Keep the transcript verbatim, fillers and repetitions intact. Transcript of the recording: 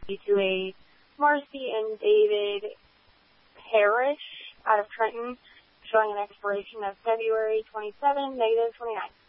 to a Marcy and David Parrish out of Trenton, showing an expiration of February twenty-seventh, negative twenty-nine.